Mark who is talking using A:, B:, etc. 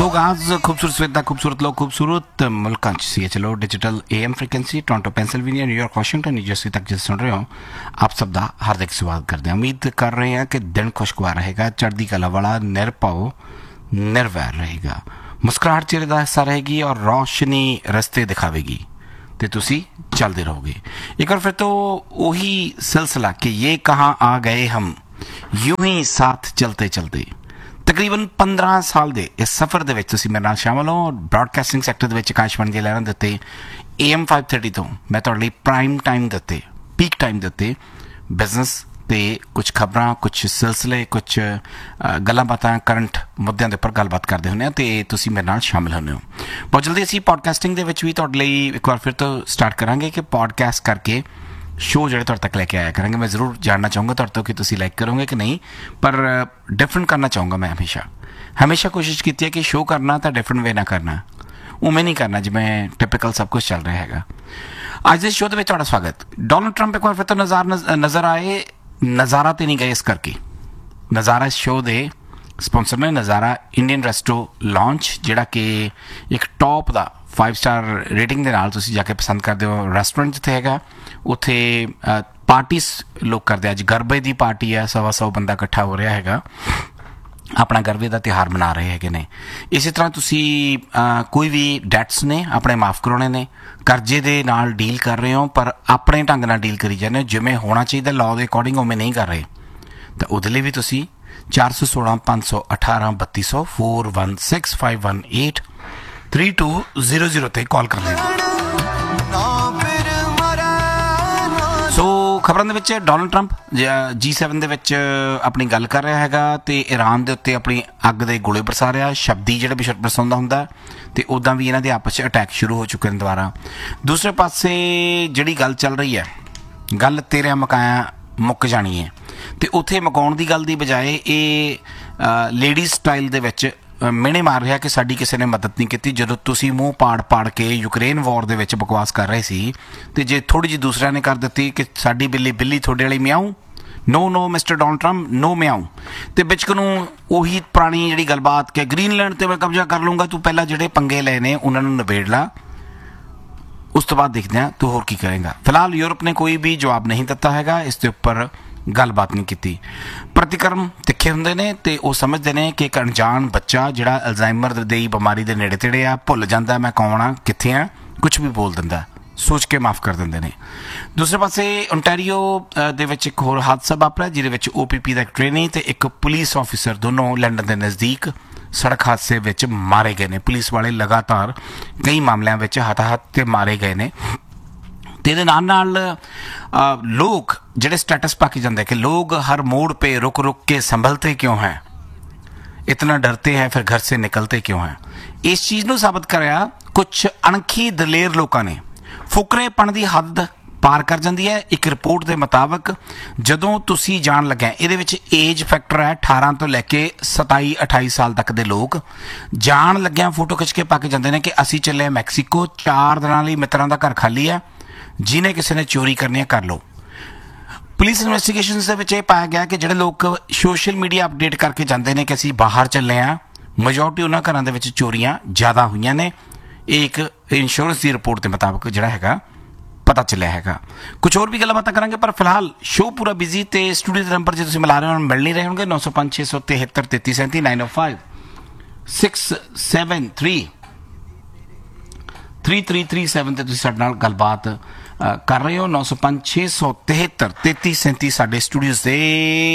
A: आगाज खूबसूरत सवेदा खूबसूरत लोग खूबसूरत मुल्क CHLO digital AM frequency Toronto Pennsylvania New York Washington new Jersey तक जिस सुन रहे हो आप सब का हार्दिक स्वागत करते हैं। उम्मीद कर रहे हैं कि दिन खुशगवार रहेगा, चढ़दी कला वाला निरभाव निर्वैर रहेगा, मुस्कुराहट चेहरे का हिस्सा रहेगी और रोशनी रस्ते दिखावेगी तो तुसी चलते रहोगे। एक बार फिर तो वही सिलसिला कि ये कहाँ आ गए हम, यूं ही साथ चलते चलते तकरीबन 15 साल के इस सफ़र के मेरे नाल शामिल हो। ब्रॉडकास्टिंग सैक्टर के आकाशवाणी के लहरां दिते AM 530 तो मैं तुहाडे लई प्राइम टाइम दिते, पीक टाइम दिते, बिजनेस ते कुछ खबरां, कुछ सिलसिले, कुछ गल्लां बातां करंट मुद्दों के उपर गलबात करते हुंदे ते तुसीं मेरे नाल शामिल होंदे हो। बहुत जल्दी असीं पॉडकास्टिंग दे विच भी तुहाडे लई एक बार फिर तो स्टार्ट करांगे कि पॉडकास्ट करके शो जो तुहाडे तक लैके आया करेंगे। मैं जरूर जानना चाहूँगा तुहाडे तो कि तुसीं लाइक करोगे कि नहीं, पर डिफरेंट करना चाहूँगा। मैं हमेशा कोशिश की है कि शो करना तो डिफरेंट वे ना करना, उमें नहीं करना जिवें टिपिकल सब कुछ चल रहा है। अज के शो के तुहाडा स्वागत। डोनाल्ड ट्रंप एक बार फिर तो नज़र आए, नज़ारा तो नहीं गए इस करके। नज़ारा इस शो के स्पॉन्सर ने नज़ारा इंडियन रेस्टो लॉन्च, जिहड़ा कि एक टॉप का 5 स्टार रेटिंग के नाल तुसीं जाके पसंद करते हो रेस्टोरेंट जिथे हैगा उत्थे पार्टी लोग करते। अज गरबे की पार्टी है, 100 बंदा इकट्ठा हो रहा है, अपना गरबे का त्यौहार मना रहे हैं ने। इस तरह तुसी कोई भी डैट्स ने अपने माफ़ करवाने ने, करजे दे नाल डील कर रहे हो पर अपने ढंग नाल डील करी जाने जिवें होना चाहिए लॉ के अकॉर्डिंग उवें नहीं कर रहे, तो उहदे लई भी तुसी 416 518 3200 416 518 3200 ते कॉल कर लेना। सो खबरों के डोनाल्ड ट्रंप G7 दे विच अपनी गल कर रहा है तो ईरान के उत्ते अपनी अग के गोले बरसा रहा, शब्दी जो भी बरसाउंदा हुंदा ते उदां भी इन्हां दे आपस अटैक शुरू हो चुके हैं दोबारा। दूसरे पासे जिहड़ी गल चल रही है, गल तेरे मकाया मुक जानी है, तो उत्थे मकाउण की गल की बजाय ये लेडीज स्टाइल दे विच मिहणे मार रहा कि साडी किसी ने मदद नहीं की। जदों तुसीं मूँह पाड़ के यूक्रेन वॉर दे विच बकवास कर रहे सी ते जे थोड़ी जी दूसरिਆਂ ने कर दी कि साडी बिल्ली बिल्ली थोड़े वाली म्याऊं, no mister Donald Trump no म्याऊं, तो बिचकनूं उही पुरानी जिहड़ी गलबात कि ग्रीनलैंड ते मैं कब्जा कर लूँगा, तू पहला जिहड़े पंगे लए ने उन्हां नूं निबेड़ ला, उस तो बाद देखते हैं तू होर की करेगा। फिलहाल यूरोप ने कोई भी जवाब नहीं दिता हैगा, इसके उपर गलबात नहीं की। प्रतिक्रम तिखे होंदे ने ते वो समझते हैं कि एक अनजान बच्चा जिहड़ा अल्जाइमर दी बीमारी के नेड़े तेड़े आ, भुल जाता मैं कौन हाँ कित्थे आ, कुछ भी बोल दिंदा, सोच के माफ़ कर देंगे ने। दूसरे पासे ओंटारियो दे विच एक होर हादसा वापरिया जिहदे विच OPP का एक ट्रेनी ते एक पुलिस ऑफिसर दोनों लंडन के नज़दीक सड़क हादसे विच मारे गए ने। पुलिस वाले लगातार कई मामलों में हताहत ते मारे गए ने। तो नाल लोग जिहड़े स्टेटस पा के जाते कि लोग हर मोड़ पे रुक रुक के संभलते क्यों हैं, इतना डरते हैं फिर घर से निकलते क्यों हैं, इस चीज़ को साबित कराया कुछ अणखी दलेर लोगों ने। फुकरेपन की हद पार कर जाती है। एक रिपोर्ट के मुताबिक जदों तुसी जान लगे, ये एज फैक्टर है 18 तो लैके 27-28 साल तक के लोग जान लग्या फोटो खिंच के पा के जाते हैं कि असी चले मैक्सीको, 4 दिनों लिए मित्रों का घर खाली है, जिन्हें किसी ने चोरी करनी है कर लो। पुलिस इन्वेस्टिगेशन से पाया गया कि जोड़े लोग सोशल मीडिया अपडेट करके जाते हैं कि असी बाहर चले हैं, मेजोरिटी उन्होंने घरों के चोरियां ज़्यादा हुई ने। एक इंश्योरेंस की रिपोर्ट के मुताबिक जोड़ा है पता चलिया है। कुछ और भी गल्लां बातां करांगे, पर फिलहाल शो पूरा बिजी तो स्टूडियो के नंबर जो तुसीं मिला रहे हो मिल नहीं रहे होंगे। 905 673 3337 905 673 3337 तुसीं साडे नाल गलबात कर रहे हो। 905 673 3337 साडे स्टूडियोज़ दे